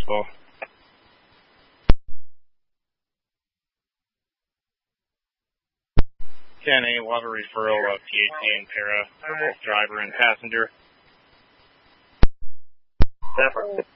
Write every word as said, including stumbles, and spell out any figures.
possible. ten A, we'll have a referral of P H C and para for both driver and passenger. Separate.